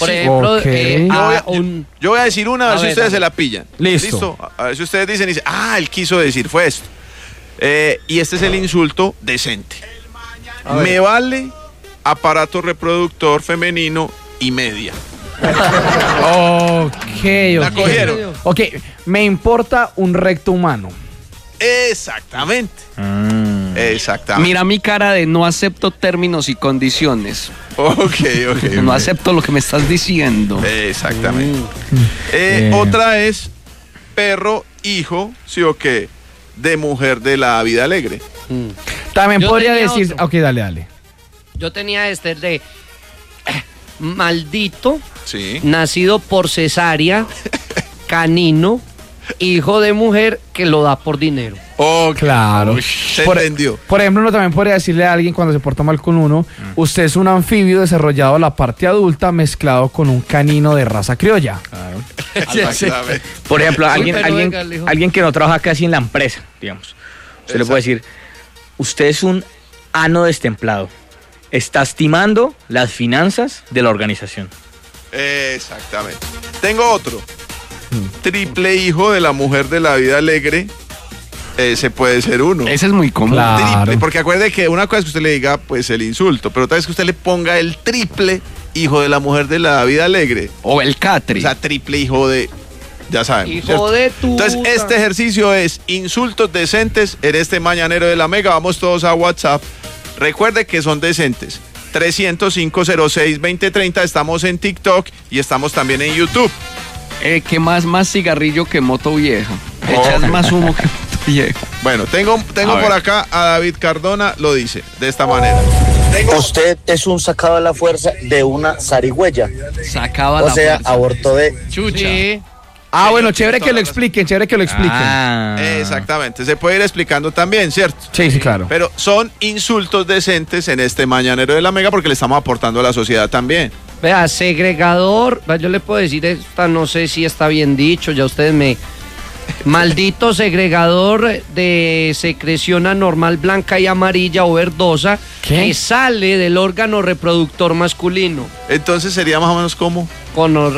Por ejemplo, yo voy a decir una, a ver si ustedes se la pillan. Listo. A ver si ustedes dicen, él quiso decir fue esto. Y este es el insulto decente. Me vale aparato reproductor femenino y media. La cogieron. Ok, me importa un recto humano. Exactamente. Exactamente. Mira mi cara de no acepto términos y condiciones. Ok. No acepto lo que me estás diciendo. Exactamente. Otra es perro, hijo, sí o qué, de mujer de la vida alegre. También Yo podría tenía decir... otro. Ok, dale. Yo tenía el de maldito, Sí. nacido por cesárea, canino, hijo de mujer que lo da por dinero. Claro. Se entendió. Por ejemplo, uno también podría decirle a alguien cuando se porta mal con uno, usted es un anfibio desarrollado a la parte adulta mezclado con un canino de raza criolla. Exactamente. Por ejemplo, Sí, alguien, pero alguien, venga, le dijo. alguien que no trabaja casi en la empresa, digamos. Usted le puede decir, usted es un ano destemplado. Está estimando las finanzas de la organización. Exactamente. Tengo otro. Triple hijo de la mujer de la vida alegre. Ese puede ser uno. Ese es muy común. Claro. Triple, porque acuerde que una cosa es que usted le diga, pues, el insulto, pero otra vez que usted le ponga el triple hijo de la mujer de la vida alegre. O el catri. O sea, triple hijo de... Ya saben. Hijo ¿cierto? de tu... Entonces, este ejercicio es insultos decentes en este mañanero de la Mega. Vamos todos a WhatsApp. Recuerde que son decentes. 305-06-2030. Estamos en TikTok y estamos también en YouTube. Que más cigarrillo que moto vieja. Echas más humo que moto vieja. Bueno, tengo por acá a David Cardona, lo dice de esta manera. Usted es un sacado a la fuerza de una zarigüeya. Sacaba O la sea, fuerza. abortó de... Chucha. Sí. Bueno, chévere que lo expliquen, Exactamente, se puede ir explicando también, ¿cierto? Sí, claro. Pero son insultos decentes en este mañanero de la Mega porque le estamos aportando a la sociedad también. Vea, segregador, yo le puedo decir esta, no sé si está bien dicho, ya ustedes me... Maldito segregador de secreción anormal blanca y amarilla o verdosa que sale del órgano reproductor masculino. Entonces sería más o menos como... Con por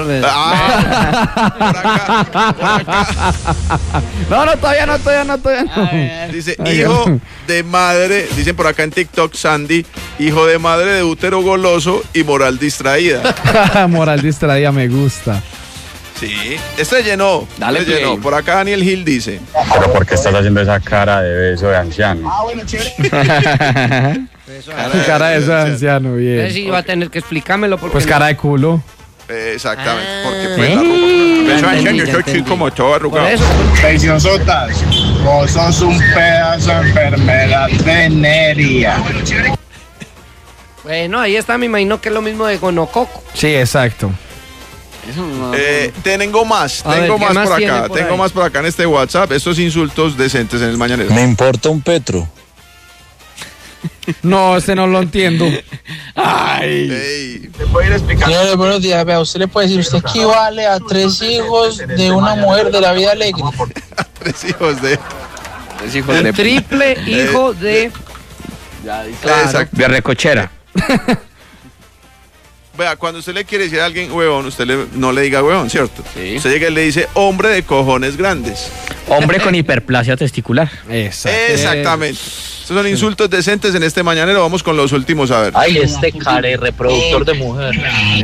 acá. No, todavía no. Dice, hijo de madre, dicen por acá en TikTok, Sandy, hijo de madre de útero goloso y moral distraída. Moral distraída, me gusta. Sí, este llenó. Dale este play. llenó. Por acá Daniel Gil dice. Pero ¿por qué estás haciendo esa cara de beso de anciano? Cara de ese anciano, bien. Sí, va a tener que explicármelo porque... Pues cara de culo. Exactamente, porque pues la ropa. Beso de anciano, yo soy como todo arrugado. Preciosotas, vos sos un pedazo de enfermedad venérea. Bueno, ahí está, me imagino que es lo mismo de gonococo. Sí, exacto. Tengo más A ver, ¿qué por más tiene acá, por tengo ahí? más por acá en este WhatsApp, estos insultos decentes en el mañanero. Me importa un petro. No, no lo entiendo. Ey, ¿te puedo ir explicando? Señores, buenos días. Vea, usted le puede decir, usted equivale a 3 hijos de una mujer de la vida alegre. 3 hijos de... Un triple hijo de... Exacto. De recochera. Vea, cuando usted le quiere decir a alguien huevón, usted no le diga huevón, ¿cierto? Sí. Usted llega y le dice hombre de cojones grandes. Hombre con hiperplasia testicular. Exactamente. Estos son insultos decentes en este mañanero. Vamos con los últimos a ver. Ay, este care reproductor de mujer.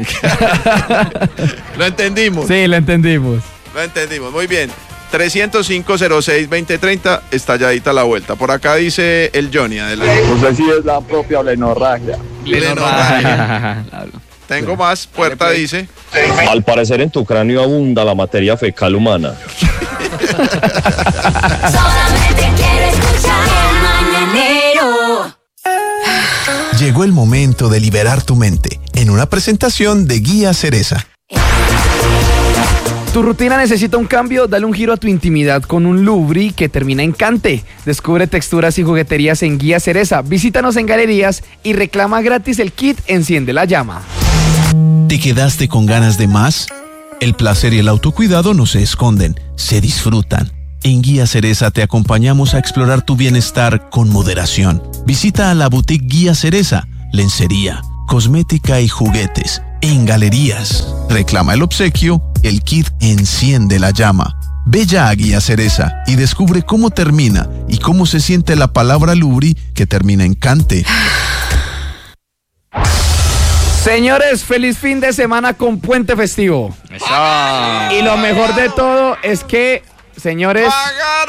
Lo entendimos. Sí, lo entendimos. Lo entendimos. Muy bien. 305-06-2030, estalladita la vuelta. Por acá dice el Johnny. Adelante. Usted sí es la propia blenorragia. Claro. Tengo más. Puerta dice. Al parecer en tu cráneo abunda la materia fecal humana. Solamente quiero escuchar el mañanero. Llegó el momento de liberar tu mente en una presentación de Guía Cereza. ¿Tu rutina necesita un cambio? Dale un giro a tu intimidad con un Lubri que termina en cante. Descubre texturas y jugueterías en Guía Cereza. Visítanos en galerías y reclama gratis el kit Enciende la Llama. ¿Te quedaste con ganas de más? El placer y el autocuidado no se esconden, se disfrutan. En Guía Cereza te acompañamos a explorar tu bienestar con moderación. Visita a la boutique Guía Cereza, lencería, cosmética y juguetes. En Galerías. Reclama el obsequio, el kit enciende la llama. Ve ya a Guía Cereza y descubre cómo termina y cómo se siente la palabra lubri que termina en cante. Señores, feliz fin de semana con puente festivo. Y lo mejor de todo es que, señores,